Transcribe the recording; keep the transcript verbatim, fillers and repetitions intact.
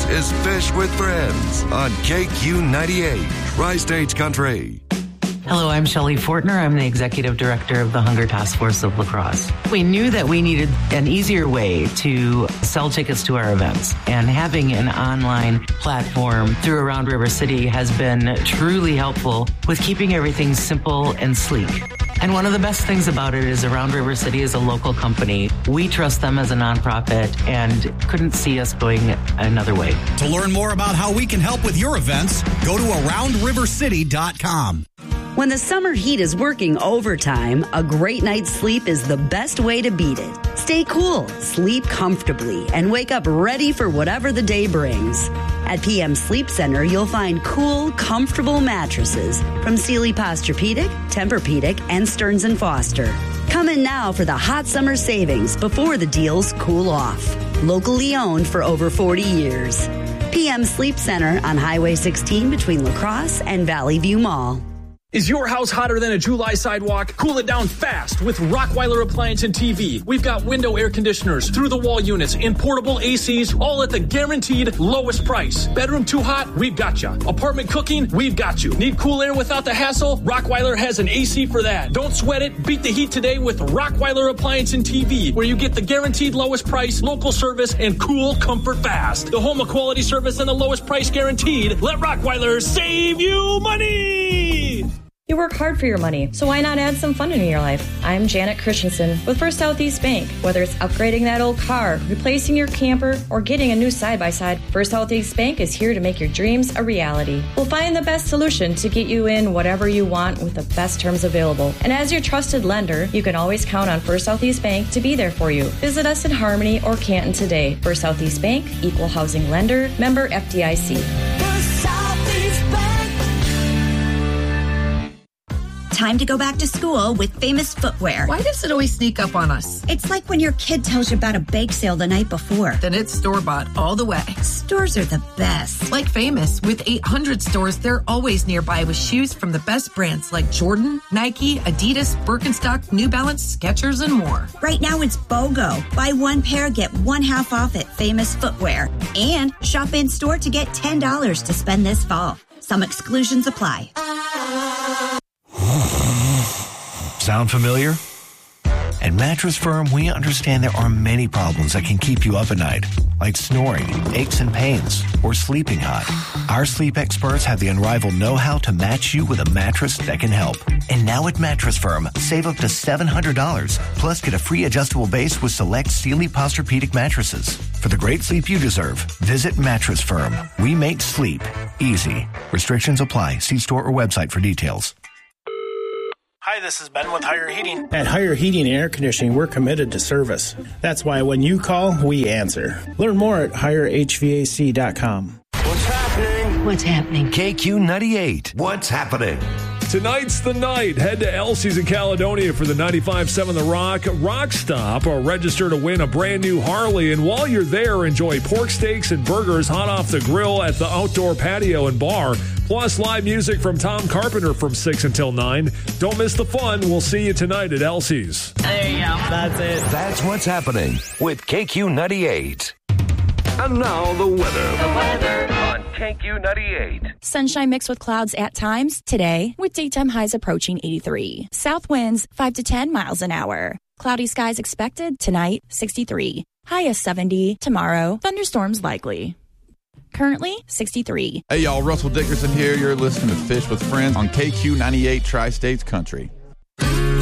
is Fish with Friends on K Q ninety-eight, Tri-States Country. Hello, I'm Shelley Fortner. I'm the Executive Director of the Hunger Task Force of La Crosse. We knew that we needed an easier way to sell tickets to our events, and having an online platform through Around River City has been truly helpful with keeping everything simple and sleek. And one of the best things about it is Around River City is a local company. We trust them as a nonprofit and couldn't see us going another way. To learn more about how we can help with your events, go to around river city dot com. When the summer heat is working overtime, a great night's sleep is the best way to beat it. Stay cool, sleep comfortably, and wake up ready for whatever the day brings. At P M Sleep Center, you'll find cool, comfortable mattresses from Sealy Posturepedic, Tempur-Pedic, and Stearns and Foster. Come in now for the hot summer savings before the deals cool off. Locally owned for over forty years. P M Sleep Center on Highway sixteen between La Crosse and Valley View Mall. Is your house hotter than a July sidewalk? Cool it down fast with Rockweiler Appliance and T V. We've got window air conditioners, through-the-wall units, and portable A Cs, all at the guaranteed lowest price. Bedroom too hot? We've got you. Apartment cooking? We've got you. Need cool air without the hassle? Rockweiler has an A C for that. Don't sweat it. Beat the heat today with Rockweiler Appliance and T V, where you get the guaranteed lowest price, local service, and cool comfort fast. The home of quality service and the lowest price guaranteed. Let Rockweiler save you money! You work hard for your money, so why not add some fun into your life? I'm Janet Christensen with First Southeast Bank. Whether it's upgrading that old car, replacing your camper, or getting a new side-by-side, First Southeast Bank is here to make your dreams a reality. We'll find the best solution to get you in whatever you want with the best terms available. And as your trusted lender, you can always count on First Southeast Bank to be there for you. Visit us in Harmony or Canton today. First Southeast Bank, equal housing lender, member F D I C. First Southeast Bank. Time to go back to school with Famous Footwear. Why does it always sneak up on us? It's like when your kid tells you about a bake sale the night before. Then it's store-bought all the way. Stores are the best. Like Famous, with eight hundred stores, they're always nearby with shoes from the best brands like Jordan, Nike, Adidas, Birkenstock, New Balance, Skechers, and more. Right now it's BOGO. Buy one pair, get one half off at Famous Footwear. And shop in store to get ten dollars to spend this fall. Some exclusions apply. Sound familiar? At Mattress Firm, we understand there are many problems that can keep you up at night, like snoring, aches and pains, or sleeping hot. Our sleep experts have the unrivaled know-how to match you with a mattress that can help. And now at Mattress Firm, save up to seven hundred dollars, plus get a free adjustable base with select Sealy Posturepedic mattresses. For the great sleep you deserve, visit Mattress Firm. We make sleep easy. Restrictions apply. See store or website for details. Hi, this is Ben with Higher Heating. At Higher Heating and Air Conditioning, we're committed to service. That's why when you call, we answer. Learn more at higher h v a c dot com. What's happening? What's happening? K Q ninety-eight. What's happening? Tonight's the night. Head to Elsie's in Caledonia for the ninety-five point seven The Rock Rock Stop, or register to win a brand new Harley. And while you're there, enjoy pork steaks and burgers hot off the grill at the outdoor patio and bar. Plus, live music from Tom Carpenter from six until nine. Don't miss the fun. We'll see you tonight at Elsie's. There you go. That's it. That's what's happening with K Q ninety-eight. And now the weather. The weather on K Q ninety-eight. Sunshine mixed with clouds at times today, with daytime highs approaching eighty-three. South winds five to ten miles an hour. Cloudy skies expected tonight, sixty-three. High of seventy tomorrow. Thunderstorms likely. Currently, sixty-three. Hey, y'all. Russell Dickerson here. You're listening to Fish with Friends on K Q ninety-eight Tri-States Country.